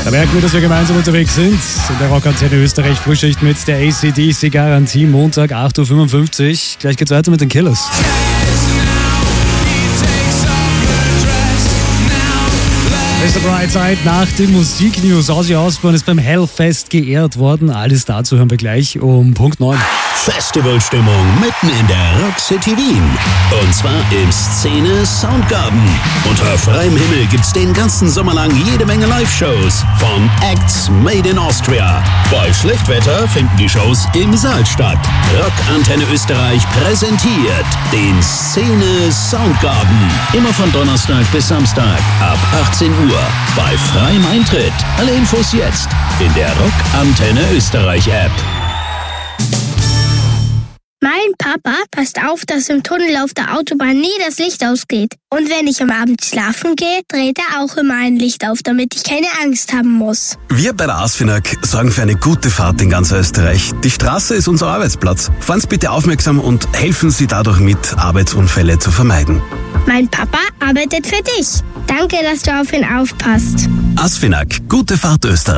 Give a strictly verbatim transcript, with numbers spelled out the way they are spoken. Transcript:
Da merken wir, dass wir gemeinsam unterwegs sind. In der Rockantenne Österreich Frühschicht mit der A C D C Garantie. Montag acht Uhr fünfundfünfzig. Gleich geht's weiter mit den Killers. Mister Brightside nach den Musiknews. Ozzy Osbourne ist beim Hellfest geehrt worden. Alles dazu hören wir gleich um Punkt neun. Festivalstimmung mitten in der Rock City Wien. Und zwar im Szene Soundgarden. Unter freiem Himmel gibt's den ganzen Sommer lang jede Menge Live-Shows von Acts Made in Austria. Bei Schlechtwetter finden die Shows im Saal statt. Rockantenne Österreich präsentiert den Szene Soundgarden. Immer von Donnerstag bis Samstag ab achtzehn Uhr bei freiem Eintritt. Alle Infos jetzt in der Rockantenne Österreich App. Mein Papa passt auf, dass im Tunnel auf der Autobahn nie das Licht ausgeht. Und wenn ich am Abend schlafen gehe, dreht er auch immer ein Licht auf, damit ich keine Angst haben muss. Wir bei der ASFINAG sorgen für eine gute Fahrt in ganz Österreich. Die Straße ist unser Arbeitsplatz. Fahren Sie bitte aufmerksam und helfen Sie dadurch mit, Arbeitsunfälle zu vermeiden. Mein Papa arbeitet für dich. Danke, dass du auf ihn aufpasst. ASFINAG, gute Fahrt Österreich.